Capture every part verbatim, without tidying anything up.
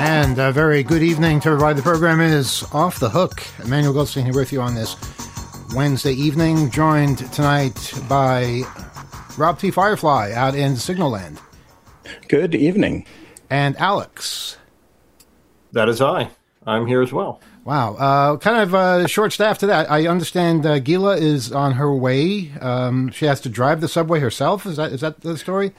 And a very good evening to everybody. The program is Off the Hook. Emmanuel Goldstein here with you on this Wednesday evening, joined tonight by Rob T. Firefly out in Signal Land. Good evening. And Alex. That is I. I'm here as well. Wow. Uh, kind of uh, short staff to that. I understand uh, Gila is on her way. Um, she has to drive the subway herself. Is that is that the story?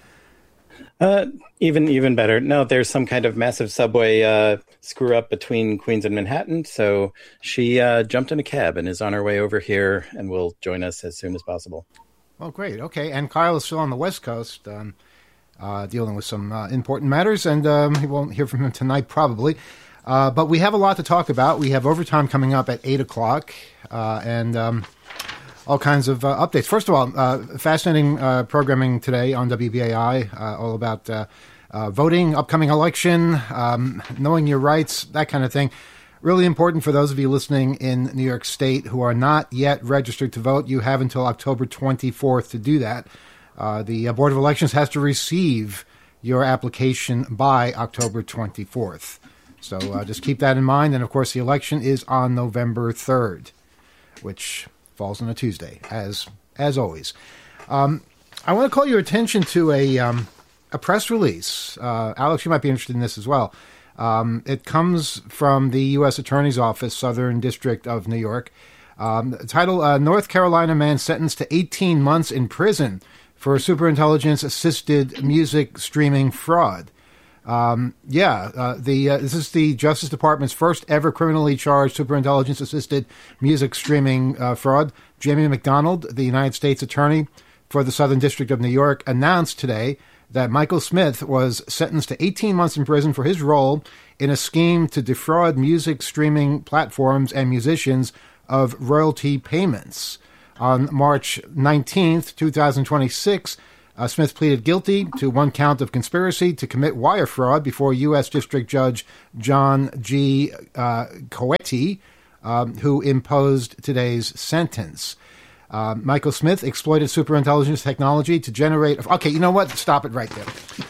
Uh, even even better. No, there's some kind of massive subway uh, screw up between Queens and Manhattan. So she uh, jumped in a cab and is on her way over here and will join us as soon as possible. Oh, great. Okay. And Kyle is still on the West Coast um, uh, dealing with some uh, important matters, and um, we won't hear from him tonight probably. Uh, but we have a lot to talk about. We have overtime coming up at eight o'clock uh, and um, all kinds of uh, updates. First of all, uh, fascinating uh, programming today on W B A I, uh, all about uh, uh, voting, upcoming election, um, knowing your rights, that kind of thing. Really important for those of you listening in New York State who are not yet registered to vote. You have until October twenty-fourth to do that. Uh, the uh, Board of Elections has to receive your application by October twenty-fourth. So uh, just keep that in mind. And, of course, the election is on November third, which falls on a Tuesday, as as always. Um, I want to call your attention to a um, a press release. Uh, Alex, you might be interested in this as well. Um, it comes from the U S Attorney's Office, Southern District of New York. Um, the title, uh, North Carolina man sentenced to eighteen months in prison for superintelligence-assisted music streaming fraud. Um, yeah, uh, the uh, this is the Justice Department's first ever criminally charged superintelligence-assisted music streaming uh, fraud. Jamie McDonald, the United States Attorney for the Southern District of New York, announced today that Michael Smith was sentenced to eighteen months in prison for his role in a scheme to defraud music streaming platforms and musicians of royalty payments. On March nineteenth, twenty twenty-six, Uh, Smith pleaded guilty to one count of conspiracy to commit wire fraud before U S District Judge John G. Uh, Coetti, um, who imposed today's sentence. Uh, Michael Smith exploited superintelligence technology to generate... Okay, you know what? Stop it right there.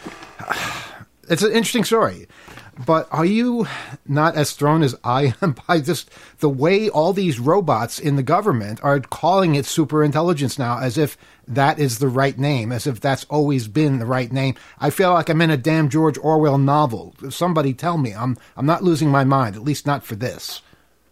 It's an interesting story. But are you not as thrown as I am by just the way all these robots in the government are calling it superintelligence now, as if that is the right name, as if that's always been the right name? I feel like I'm in a damn George Orwell novel. Somebody tell me. I'm I'm not losing my mind, at least not for this.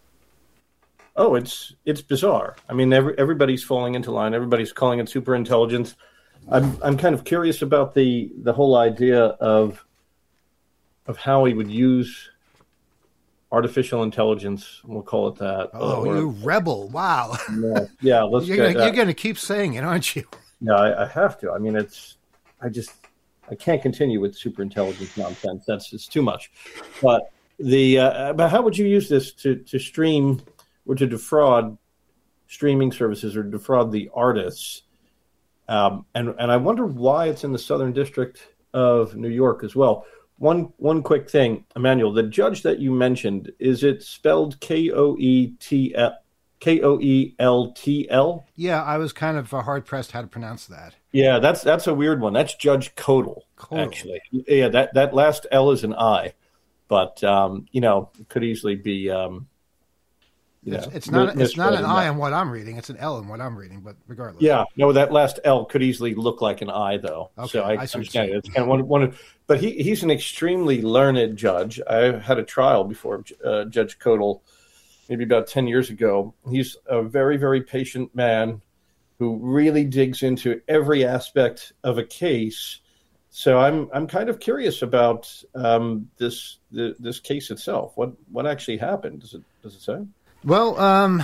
Oh, it's it's bizarre. I mean, every, everybody's falling into line. Everybody's calling it superintelligence. I'm I'm kind of curious about the the whole idea of of how he would use artificial intelligence. We'll call it that. Oh, or, you rebel! Wow. Yeah, yeah let's. You're get, gonna, uh, you're going to keep saying it, aren't you? Yeah, I, I have to. I mean, it's. I just. I can't continue with superintelligence nonsense. That's it's too much. But the. Uh, but how would you use this to to stream or to defraud streaming services or defraud the artists? Um, and and I wonder why it's in the Southern District of New York as well. One one quick thing, Emmanuel, the judge that you mentioned, is it spelled K O E T L K O E L T L? Yeah, I was kind of uh, hard-pressed how to pronounce that. Yeah, that's that's a weird one. That's Judge Kodal, Kodal. Actually. Yeah, that, that last L is an I. But, um, you know, it could easily be... Um, It's, know, it's not it's not an I in what I'm reading. It's an L in what I'm reading, but regardless. Yeah, no, that last L could easily look like an I, though. Okay, so I, I understand it. It's kind of one, one of, but he, he's an extremely learned judge. I had a trial before uh, Judge Kodal, maybe about ten years ago. He's a very, very patient man who really digs into every aspect of a case. So I'm I'm kind of curious about um, this the, this case itself. What what actually happened? Does it does it say? Well, um,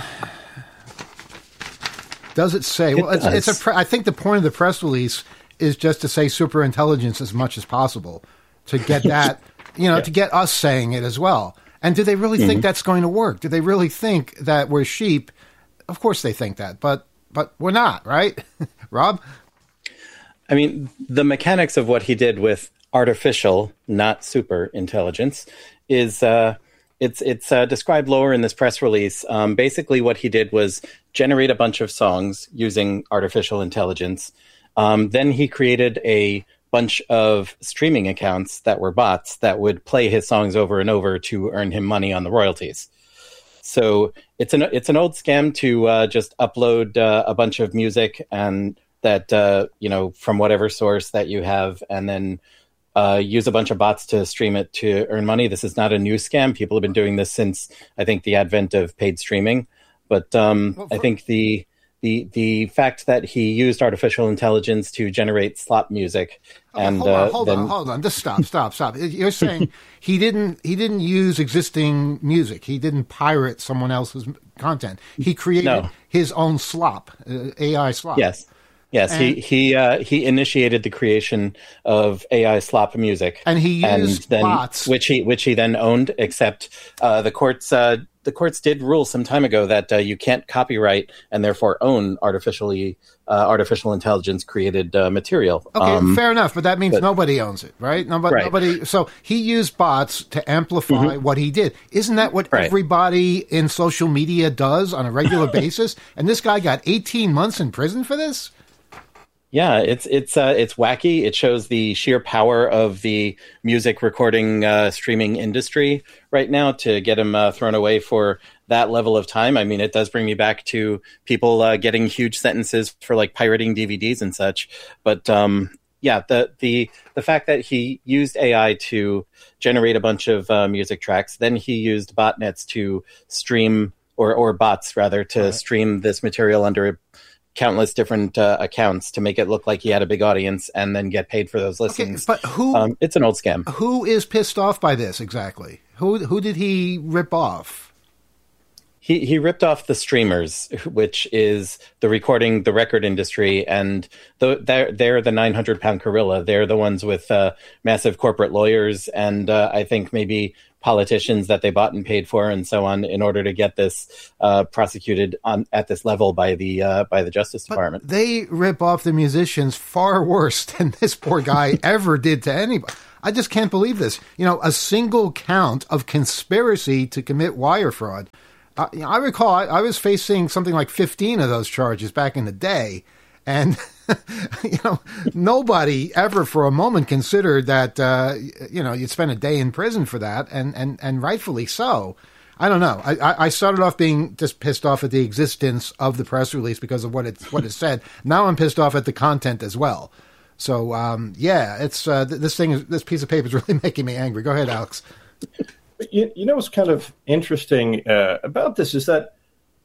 does it say? It well, it's, does. it's a. Pre- I think the point of the press release is just to say superintelligence as much as possible to get that, you know, yeah. to get us saying it as well. And do they really mm-hmm. think that's going to work? Do they really think that we're sheep? Of course they think that, but but we're not, right, Rob? I mean, the mechanics of what he did with artificial, not super intelligence, is. Uh, It's it's uh, described lower in this press release. Um, basically, what he did was generate a bunch of songs using artificial intelligence. Um, then he created a bunch of streaming accounts that were bots that would play his songs over and over to earn him money on the royalties. So it's an it's an old scam to uh, just upload uh, a bunch of music and that uh, you know from whatever source that you have, and then uh, use a bunch of bots to stream it to earn money. This is not a new scam. People have been doing this since I think the advent of paid streaming. But um, well, for- I think the the the fact that he used artificial intelligence to generate slop music. Okay, and hold on, uh, hold then... on, hold on. Just stop, stop, stop. You're saying he didn't he didn't use existing music. He didn't pirate someone else's content. He created no. his own slop, uh, A I slop. Yes. Yes, and, he he uh, he initiated the creation of A I slop music, and he used and then, bots, which he which he then owned. Except uh, the courts uh, the courts did rule some time ago that uh, you can't copyright and therefore own artificially uh, artificial intelligence created uh, material. Okay, um, fair enough, but that means but, nobody owns it, right? Nobody, right. nobody. So he used bots to amplify mm-hmm. what he did. Isn't that what right. everybody in social media does on a regular basis? And this guy got eighteen months in prison for this? Yeah, it's it's uh, it's wacky. It shows the sheer power of the music recording uh, streaming industry right now to get him uh, thrown away for that level of time. I mean, it does bring me back to people uh, getting huge sentences for like pirating D V Ds and such. But um, yeah, the the the fact that he used A I to generate a bunch of uh, music tracks, then he used botnets to stream or or bots rather to right. stream this material under countless different uh, accounts to make it look like he had a big audience and then get paid for those listens. Okay, but who? Um, it's an old scam. Who is pissed off by this exactly? Who who did he rip off? He he ripped off the streamers, which is the recording, the record industry, and the, they're they're the nine hundred pound gorilla. They're the ones with uh, massive corporate lawyers, and uh, I think maybe politicians that they bought and paid for, and so on, in order to get this uh, prosecuted on at this level by the uh, by the Justice Department. But they rip off the musicians far worse than this poor guy ever did to anybody. I just can't believe this. You know, a single count of conspiracy to commit wire fraud. Uh, you know, I recall I, I was facing something like fifteen of those charges back in the day, and you know, nobody ever for a moment considered that uh, you know you'd spend a day in prison for that, and and, and rightfully so. I don't know. I, I started off being just pissed off at the existence of the press release because of what it what it said. Now I'm pissed off at the content as well. So um, yeah, it's uh, this thing is this piece of paper is really making me angry. Go ahead, Alex. You, you know what's kind of interesting uh, about this is that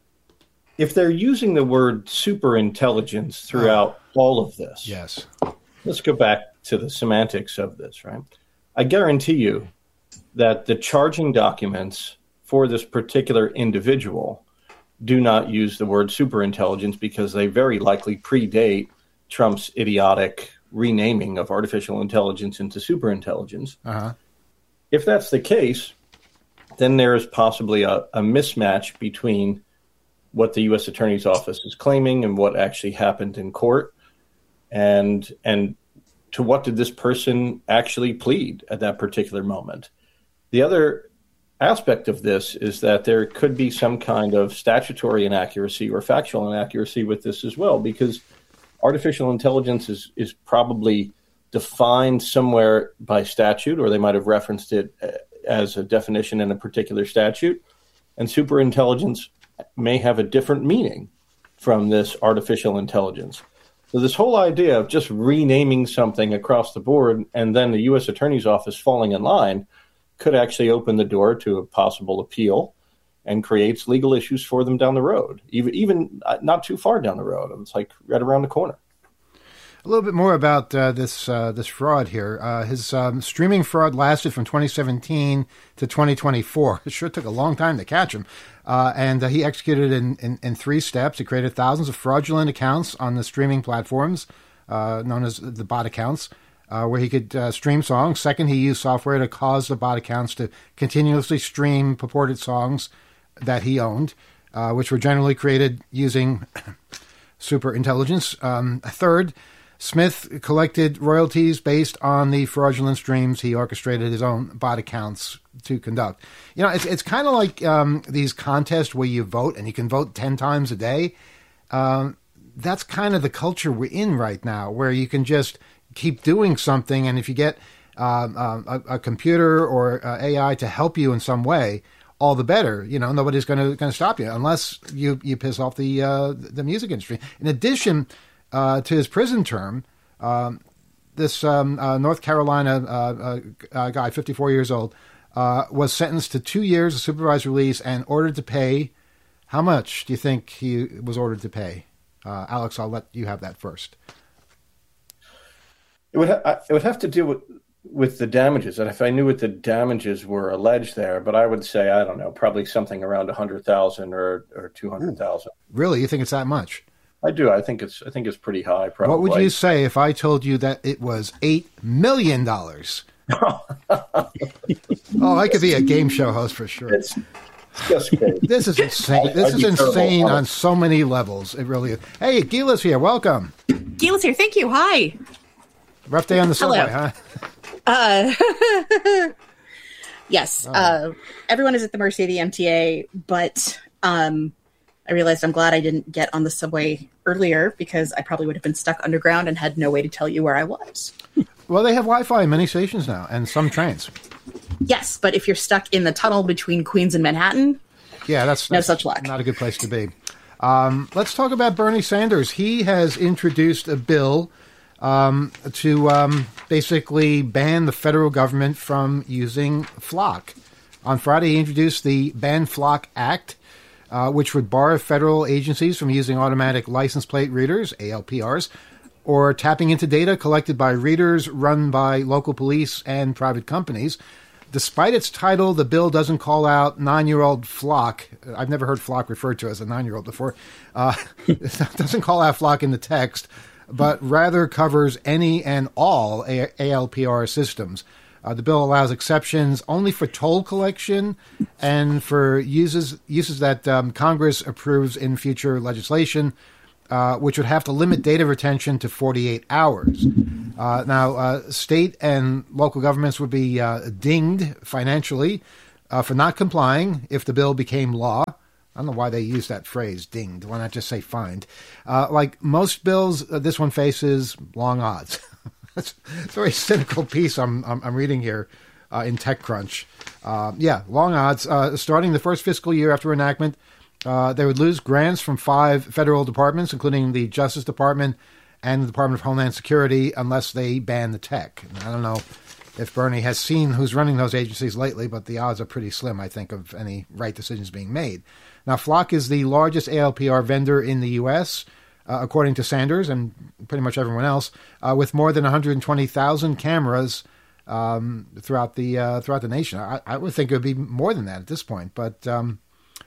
if they're using the word super intelligence throughout oh. all of this, yes. Let's go back to the semantics of this, right? I guarantee you that the charging documents for this particular individual do not use the word super intelligence because they very likely predate Trump's idiotic renaming of artificial intelligence into super intelligence. Uh-huh. If that's the case, then there is possibly a, a mismatch between what the U S Attorney's Office is claiming and what actually happened in court, and and to what did this person actually plead at that particular moment. The other aspect of this is that there could be some kind of statutory inaccuracy or factual inaccuracy with this as well, because artificial intelligence is, is probably defined somewhere by statute, or they might have referenced it as a definition in a particular statute, and superintelligence may have a different meaning from this artificial intelligence. So this whole idea of just renaming something across the board and then the U S Attorney's Office falling in line could actually open the door to a possible appeal and creates legal issues for them down the road, even even not too far down the road. It's like right around the corner. A little bit more about uh, this uh, this fraud here. Uh, his um, streaming fraud lasted from twenty seventeen to twenty twenty-four. It sure took a long time to catch him. Uh, and uh, he executed in, in, in three steps. He created thousands of fraudulent accounts on the streaming platforms, uh, known as the bot accounts, uh, where he could uh, stream songs. Second, he used software to cause the bot accounts to continuously stream purported songs that he owned, uh, which were generally created using super intelligence. Um, third, Smith collected royalties based on the fraudulent streams he orchestrated his own bot accounts to conduct. You know, it's it's kind of like um, these contests where you vote and you can vote ten times a day. Um, that's kind of the culture we're in right now, where you can just keep doing something, and if you get um, um, a, a computer or uh, A I to help you in some way, all the better. You know, nobody's going to going to stop you unless you, you piss off the uh, the music industry. In addition uh, to his prison term, um, this um, uh, North Carolina uh, uh, guy, fifty-four years old, uh, was sentenced to two years of supervised release and ordered to pay. How much do you think he was ordered to pay? Uh, Alex, I'll let you have that first. It would ha- it would have to do with with the damages, and if I knew what the damages were alleged there, but I would say, I don't know, probably something around a hundred thousand or or two hundred thousand. Really, you think it's that much? I do. I think it's I think it's pretty high. Probably. What would you say if I told you that it was eight million dollars? Oh, I could be a game show host for sure. It's, it's just crazy. This is insane. I, this I'd is insane on so many levels. It really is. Hey, Gila's here. Welcome. Gila's here. Thank you. Hi. Rough day on the subway, Hello. huh? Uh, yes. Oh. Uh, everyone is at the mercy of the M T A, but um, I realized I'm glad I didn't get on the subway earlier because I probably would have been stuck underground and had no way to tell you where I was. Well, they have Wi-Fi in many stations now and some trains. Yes, but if you're stuck in the tunnel between Queens and Manhattan, yeah, that's, no that's such luck. Not a good place to be. Um, let's talk about Bernie Sanders. He has introduced a bill um, to um, basically ban the federal government from using FLoC. On Friday, he introduced the Ban FLoC Act, uh, which would bar federal agencies from using automatic license plate readers, A L P Rs, or tapping into data collected by readers run by local police and private companies. Despite its title, the bill doesn't call out nine-year-old FLoC. I've never heard FLoC referred to as a nine-year-old before. Uh, it doesn't call out FLoC in the text, but rather covers any and all A L P R systems. Uh, the bill allows exceptions only for toll collection and for uses uses that um, Congress approves in future legislation, uh, which would have to limit data retention to forty-eight hours. Uh, now, uh, state and local governments would be uh, dinged financially uh, for not complying if the bill became law. I don't know why they use that phrase, dinged. Why not just say fined? Uh, like most bills, uh, this one faces long odds. It's a very cynical piece I'm, I'm, I'm reading here uh, in TechCrunch. Uh, yeah, long odds. Uh, starting the first fiscal year after enactment, uh, they would lose grants from five federal departments, including the Justice Department and the Department of Homeland Security, unless they ban the tech. And I don't know if Bernie has seen who's running those agencies lately, but the odds are pretty slim, I think, of any right decisions being made. Now, FLoC is the largest A L P R vendor in the U S, uh, according to Sanders and pretty much everyone else, uh, with more than one hundred twenty thousand cameras um, throughout the uh, throughout the nation. I, I would think it would be more than that at this point, but um,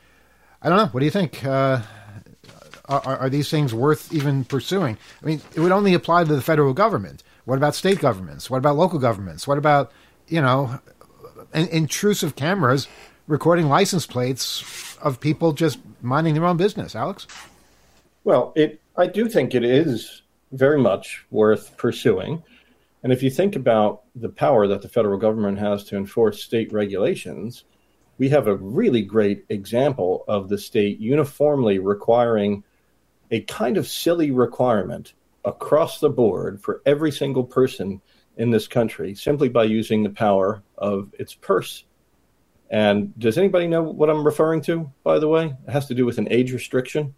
I don't know. What do you think? Uh, Are, are these things worth even pursuing? I mean, it would only apply to the federal government. What about state governments? What about local governments? What about, you know, in, intrusive cameras recording license plates of people just minding their own business? Alex? Well, it. I do think it is very much worth pursuing. And if you think about the power that the federal government has to enforce state regulations, we have a really great example of the state uniformly requiring a kind of silly requirement across the board for every single person in this country simply by using the power of its purse. And does anybody know what I'm referring to, by the way? It has to do with an age restriction.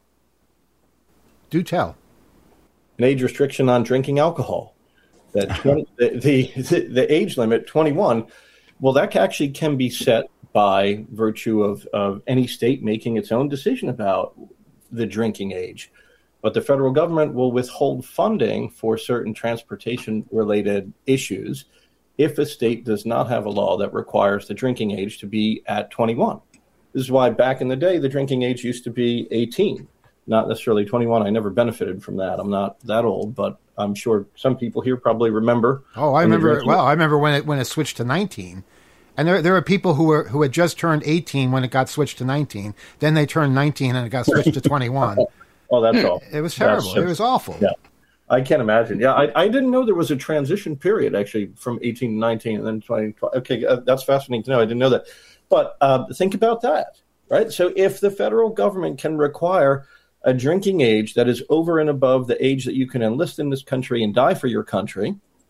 Do tell. An age restriction on drinking alcohol. That twenty, the, the, the age limit, twenty-one, well, that actually can be set by virtue of, of any state making its own decision about the drinking age. But the federal government will withhold funding for certain transportation-related issues if a state does not have a law that requires the drinking age to be at twenty-one. This is why back in the day, the drinking age used to be eighteen, not necessarily twenty-one. I never benefited from that. I'm not that old, but I'm sure some people here probably remember. Oh, I remember. Well, I remember when it when it switched to nineteen. And there, there are people who were who had just turned eighteen when it got switched to nineteen. Then they turned nineteen and it got switched to twenty-one. Oh, that's all. It was terrible. Just, it was awful. Yeah, I can't imagine. Yeah, I, I didn't know there was a transition period actually from eighteen to nineteen and then twenty. Okay, uh, that's fascinating to know. I didn't know that. But uh, think about that, right? So if the federal government can require a drinking age that is over and above the age that you can enlist in this country and die for your country,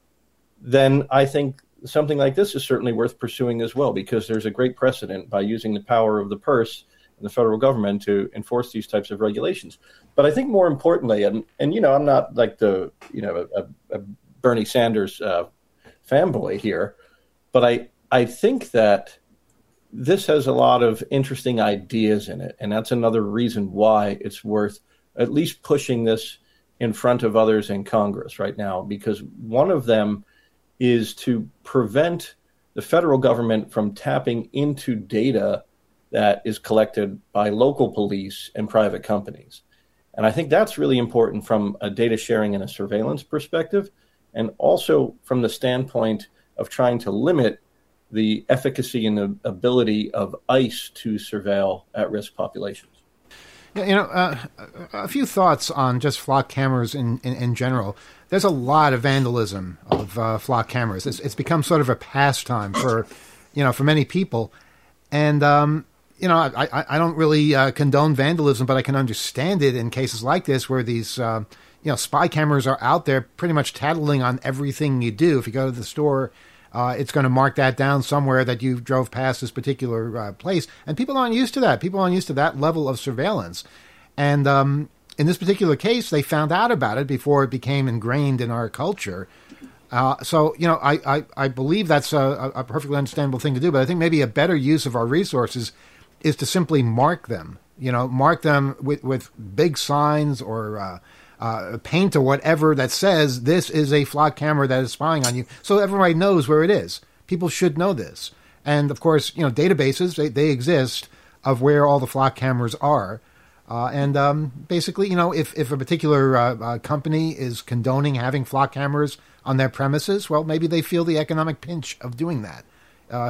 then I think something like this is certainly worth pursuing as well, because there's a great precedent by using the power of the purse and the federal government to enforce these types of regulations. But I think more importantly, and, and you know, I'm not like the, you know, a, a Bernie Sanders uh, fanboy here, but I, I think that this has a lot of interesting ideas in it. And that's another reason why it's worth at least pushing this in front of others in Congress right now, because one of them is to prevent the federal government from tapping into data that is collected by local police and private companies. And I think that's really important from a data sharing and a surveillance perspective, and also from the standpoint of trying to limit the efficacy and the ability of ICE to surveil at-risk populations. Yeah, you know, uh, a few thoughts on just flock cameras in, in, in general. There's a lot of vandalism of uh, flock cameras. It's, it's become sort of a pastime for, you know, for many people. And, um, you know, I, I, I don't really uh, condone vandalism, but I can understand it in cases like this where these, uh, you know, spy cameras are out there pretty much tattling on everything you do. If you go to the store, Uh, it's going to mark that down somewhere that you drove past this particular uh, place. And people aren't used to that. People aren't used to that level of surveillance. And um, in this particular case, they found out about it before it became ingrained in our culture. Uh, so, you know, I, I, I believe that's a, a perfectly understandable thing to do. But I think maybe a better use of our resources is to simply mark them, you know, mark them with, with big signs or uh, Uh, paint or whatever that says this is a flock camera that is spying on you, so everybody knows where it is. People should know this. And, of course, you know, databases, they, they exist of where all the flock cameras are. Uh, and um, basically, you know, if, if a particular uh, uh, company is condoning having flock cameras on their premises, well, maybe they feel the economic pinch of doing that. Uh,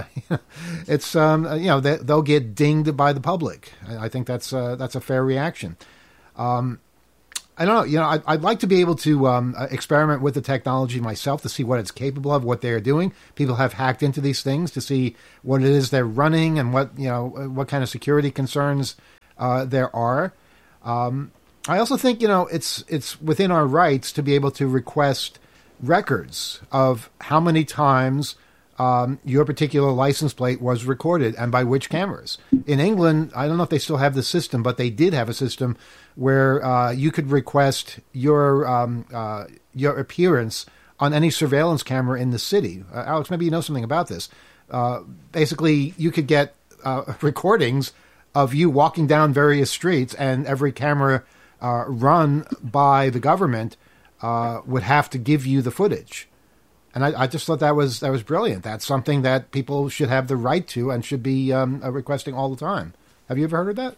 it's, um, you know, they, they'll get dinged by the public. I, I think that's, uh, that's a fair reaction. Um, I don't know. You know, I'd, I'd like to be able to um, experiment with the technology myself to see what it's capable of, what they're doing. People have hacked into these things to see what it is they're running and what, you know, what kind of security concerns uh, there are. Um, I also think, you know, it's it's within our rights to be able to request records of how many times um, your particular license plate was recorded and by which cameras. In England, I don't know if they still have the system, but they did have a system where uh, you could request your um, uh, your appearance on any surveillance camera in the city. Uh, Alex, maybe you know something about this. Uh, basically, you could get uh, recordings of you walking down various streets, and every camera uh, run by the government uh, would have to give you the footage. And I, I just thought that was that was brilliant. That's something that people should have the right to and should be um, uh, requesting all the time. Have you ever heard of that?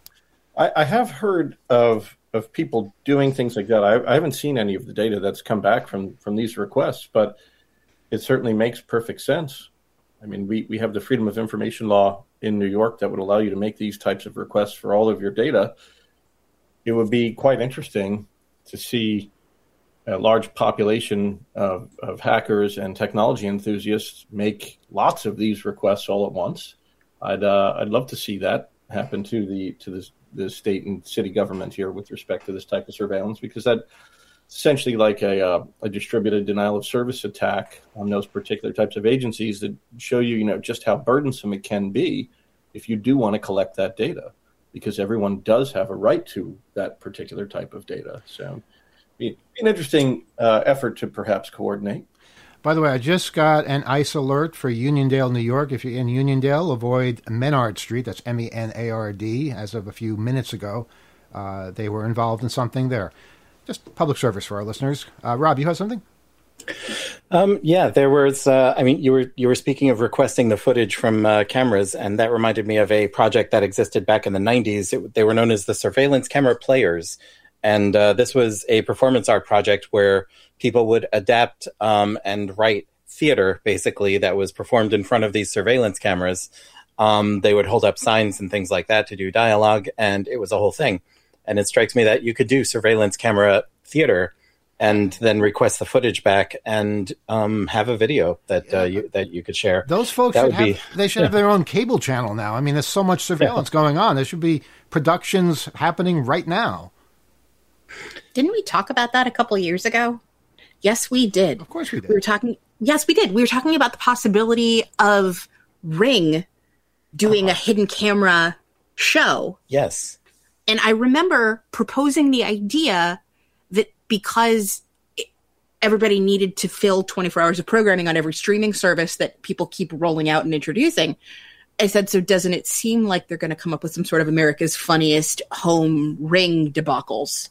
I, I have heard of of people doing things like that. I, I haven't seen any of the data that's come back from, from these requests, but it certainly makes perfect sense. I mean, we, we have the Freedom of Information law in New York that would allow you to make these types of requests for all of your data. It would be quite interesting to see a large population of, of hackers and technology enthusiasts make lots of these requests all at once. I'd uh, I'd love to see that happen to the to the, the state and city government here with respect to this type of surveillance, because that essentially like a uh, a distributed denial of service attack on those particular types of agencies that show you you know just how burdensome it can be if you do want to collect that data, because everyone does have a right to that particular type of data. So. Be an interesting uh, effort to perhaps coordinate. By the way, I just got an ICE alert for Uniondale, New York. If you're in Uniondale, avoid Menard Street. That's M E N A R D. As of a few minutes ago, uh, they were involved in something there. Just public service for our listeners. Uh, Rob, you have something? Um, yeah, there was. Uh, I mean, you were you were speaking of requesting the footage from uh, cameras, and that reminded me of a project that existed back in the nineties. It, they were known as the Surveillance Camera Players. And uh, this was a performance art project where people would adapt um, and write theater, basically, that was performed in front of these surveillance cameras. Um, they would hold up signs and things like that to do dialogue, and it was a whole thing. And it strikes me that you could do surveillance camera theater and then request the footage back and um, have a video that yeah. uh, you that you could share. Those folks that should have, be, they should yeah. have their own cable channel now. I mean, there's so much surveillance yeah. going on. There should be productions happening right now. Didn't we talk about that a couple years ago? Yes, we did. Of course we did. We were talking Yes, we did. We were talking about the possibility of Ring doing uh-huh. a hidden camera show. Yes. And I remember proposing the idea that because everybody needed to fill twenty-four hours of programming on every streaming service that people keep rolling out and introducing, I said, so doesn't it seem like they're going to come up with some sort of America's Funniest home Ring debacles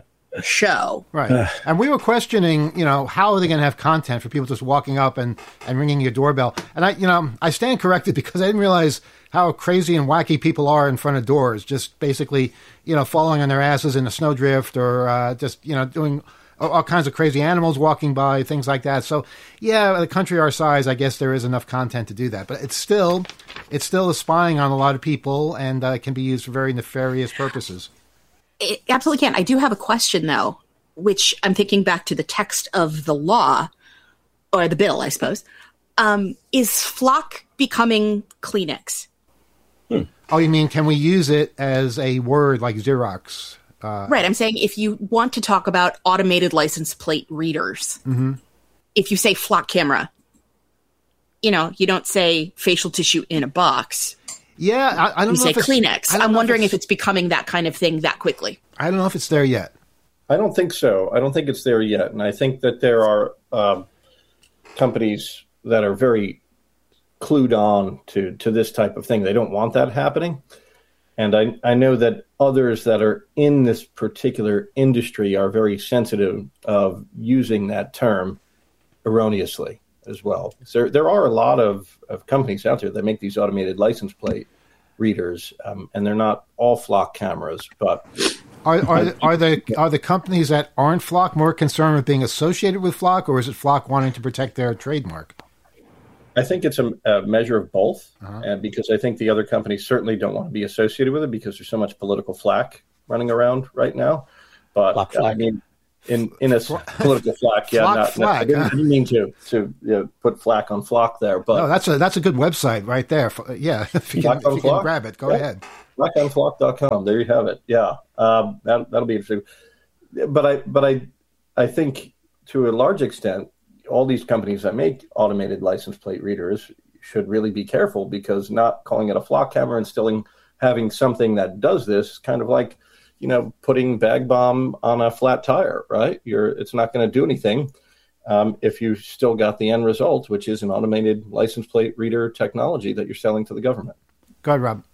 show? Right. And we were questioning, you know, how are they going to have content for people just walking up and, and ringing your doorbell? And I, you know, I stand corrected because I didn't realize how crazy and wacky people are in front of doors, just basically, you know, falling on their asses in a snowdrift or uh, just, you know, doing all, all kinds of crazy animals walking by, things like that. So, yeah, a country our size, I guess there is enough content to do that. But it's still, it's still spying on a lot of people and uh, can be used for very nefarious purposes. It absolutely can. I do have a question, though, which I'm thinking back to the text of the law, or the bill, I suppose. Um, is Flock becoming Kleenex? Hmm. Oh, you mean, can we use it as a word like Xerox? Uh, right. I'm saying if you want to talk about automated license plate readers, mm-hmm. if you say Flock camera, you know, you don't say facial tissue in a box. Yeah, I, I don't you know say if Kleenex. I'm wondering if it's, if it's becoming that kind of thing that quickly. I don't know if it's there yet. I don't think so. I don't think it's there yet. And I think that there are um, companies that are very clued on to, to this type of thing. They don't want that happening. And I, I know that others that are in this particular industry are very sensitive of using that term erroneously as well. There, there are a lot of, of companies out there that make these automated license plate readers, um, and they're not all Flock cameras. But are are are the are the companies that aren't Flock more concerned with being associated with Flock, or is it Flock wanting to protect their trademark? I think it's a, a measure of both, uh-huh. and because I think the other companies certainly don't want to be associated with it because there's so much political flack running around right now. But Flock uh, I mean. In in a political flack, yeah, Flock not, flack, not, I didn't, huh? didn't mean to to you know, put flack on Flock there, but no, that's a that's a good website right there. Yeah, if you, can, if you can grab it, go yeah. ahead. Flock on flock dot com. There you have it. Yeah, um, that that'll be interesting. But I but I I think to a large extent, all these companies that make automated license plate readers should really be careful because not calling it a Flock camera and still having something that does this is kind of like, you know, putting bag bomb on a flat tire, right? You're, it's not going to do anything um, if you still got the end result, which is an automated license plate reader technology that you're selling to the government. Go ahead, Rob.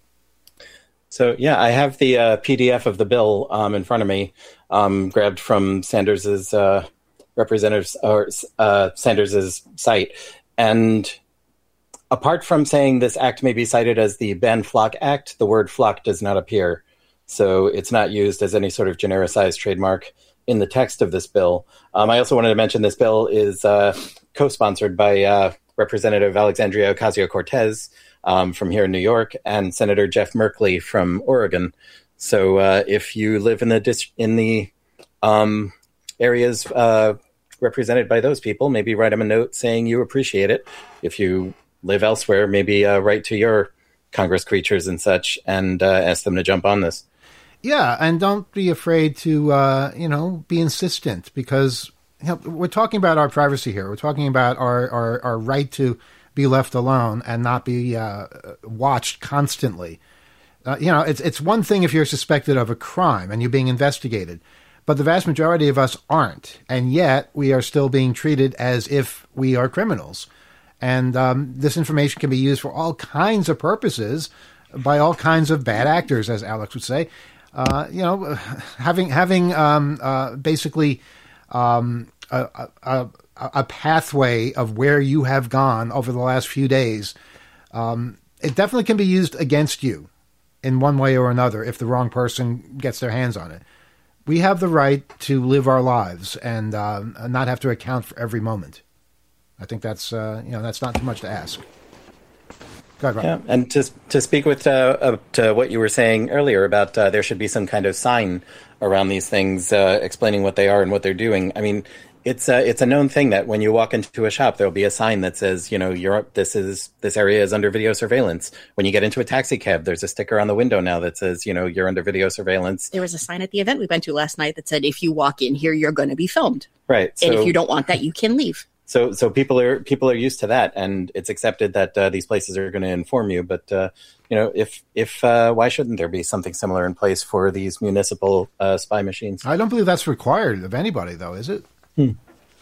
So, yeah, I have the uh, P D F of the bill um, in front of me, um, grabbed from Sanders's uh, representatives or uh, Sanders's site. And apart from saying this act may be cited as the Ban Flock Act, the word flock does not appear. So it's not used as any sort of genericized trademark in the text of this bill. Um, I also wanted to mention this bill is uh, co-sponsored by uh, Representative Alexandria Ocasio-Cortez um, from here in New York and Senator Jeff Merkley from Oregon. So uh, if you live in the dis- in the um, areas uh, represented by those people, maybe write them a note saying you appreciate it. If you live elsewhere, maybe uh, write to your Congress creatures and such and uh, ask them to jump on this. Yeah, and don't be afraid to, uh, you know, be insistent because you know, we're talking about our privacy here. We're talking about our, our, our right to be left alone and not be uh, watched constantly. Uh, you know, it's it's one thing if you're suspected of a crime and you're being investigated, but the vast majority of us aren't, and yet we are still being treated as if we are criminals. And um, this information can be used for all kinds of purposes by all kinds of bad actors, as Alex would say. Uh, you know, having having um, uh, basically um, a, a, a pathway of where you have gone over the last few days, um, it definitely can be used against you in one way or another if the wrong person gets their hands on it. We have the right to live our lives and uh, not have to account for every moment. I think that's uh, you know that's not too much to ask. Go ahead, Rob. Yeah, and to to speak with uh, uh, to what you were saying earlier about uh, there should be some kind of sign around these things uh, explaining what they are and what they're doing. I mean, it's a, it's a known thing that when you walk into a shop, there'll be a sign that says, you know, you're this is this area is under video surveillance. When you get into a taxi cab, there's a sticker on the window now that says, you know, you're under video surveillance. There was a sign at the event we went to last night that said, if you walk in here, you're going to be filmed. Right. And so, if you don't want that, you can leave. so so people are people are used to that, and it's accepted that uh, these places are going to inform you. But uh, you know, if if uh, why shouldn't there be something similar in place for these municipal uh, spy machines? I don't believe that's required of anybody, though, is it? Hmm.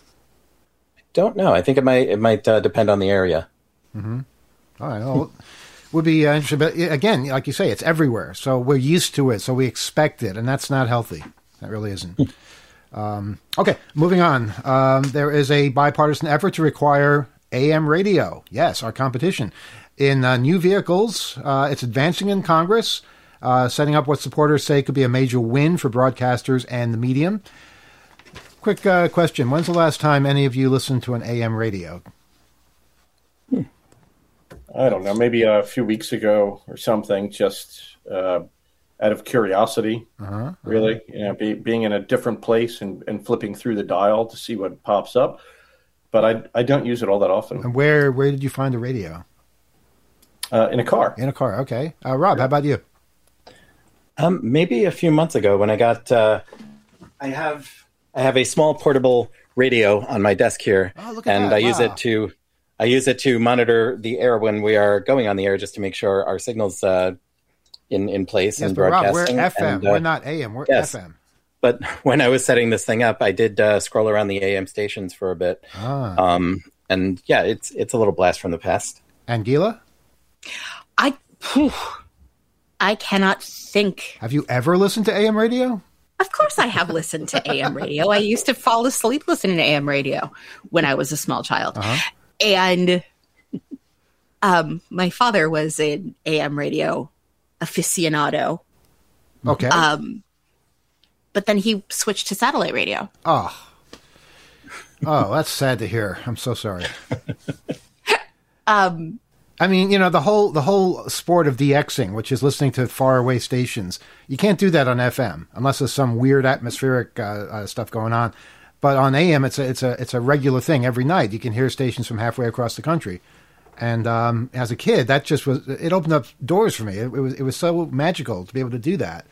Don't know. I think it might it might uh, depend on the area. Mm-hmm. All right. Well, would be uh, interesting, but again, like you say, it's everywhere, so we're used to it, so we expect it, and that's not healthy. That really isn't. um, okay, moving on. Um, there is a bipartisan effort to require A M radio. Yes, our competition in uh, new vehicles. Uh, it's advancing in Congress, uh, setting up what supporters say could be a major win for broadcasters and the medium. Quick uh, question: when's the last time any of you listened to an A M radio? Hmm. I don't know, maybe a few weeks ago or something, just uh, out of curiosity, uh-huh, really. Uh-huh. You know, be, being in a different place and, and flipping through the dial to see what pops up. But I I don't use it all that often. And where where did you find the radio? Uh, in a car. In a car, okay. Uh, Rob, how about you? Um, maybe a few months ago when I got, uh, I have I have a small portable radio on my desk here, oh, look at and that. I wow. use it to. I use it to monitor the air when we are going on the air, just to make sure our signal's uh, in in place yes, and but Rob, broadcasting. we're F M. And, uh, we're not A M. We're yes. F M. But when I was setting this thing up, I did uh, scroll around the A M stations for a bit, ah. um, and yeah, it's it's a little blast from the past. Angela, I whew, I cannot think. Have you ever listened to A M radio? Of course, I have listened to A M radio. I used to fall asleep listening to A M radio when I was a small child. Uh-huh. And um, my father was an A M radio aficionado. Okay. Um, but then he switched to satellite radio. Oh. Oh, that's sad to hear. I'm so sorry. um, I mean, you know, the whole the whole sport of DXing, which is listening to faraway stations, you can't do that on F M unless there's some weird atmospheric uh, uh, stuff going on. But on A M, it's a it's a it's a regular thing every night. You can hear stations from halfway across the country. And um, as a kid, that just was it opened up doors for me. It, it was it was so magical to be able to do that.